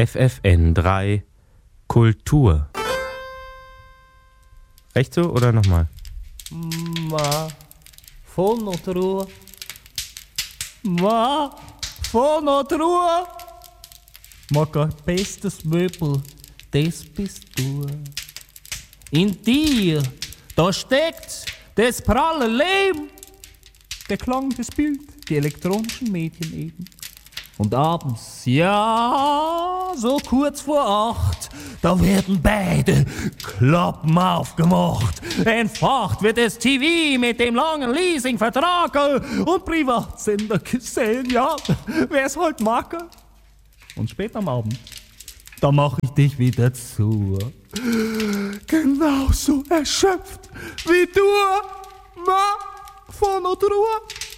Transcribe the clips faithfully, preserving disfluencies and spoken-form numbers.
F F N drei Kultur. Recht so oder nochmal? Ma, voll noch Ruhe. Ma, voll noch Ruhe. Mein bestes Möbel, das bist du. In dir, da steckt das pralle Leben. Der Klang, das Bild, die elektronischen Medien eben. Und abends, ja, so kurz vor acht, da werden beide Klappen aufgemacht. Entfacht wird das T V mit dem langen Leasingvertrag und Privatsender gesehen, ja, wer's halt mag. Und spät am Abend, da mach ich dich wieder zu. Genauso erschöpft wie du, ma, von und Ruhe.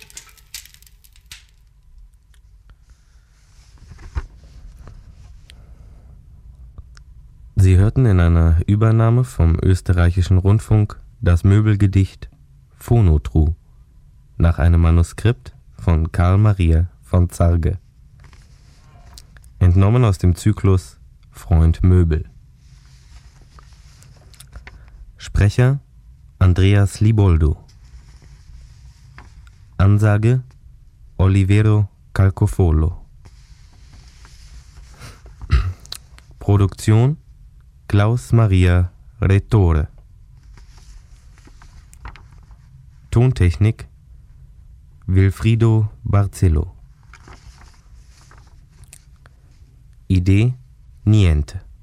Sie hörten in einer Übernahme vom österreichischen Rundfunk das Möbelgedicht Phonotru nach einem Manuskript von Karl Maria von Zarge. Entnommen aus dem Zyklus Freund Möbel. Sprecher Andreas Liboldo. Ansage Olivero Calcofolo. Produktion Klaus Maria Rettore. Tontechnik Wilfrido Barzello. Idee Niente.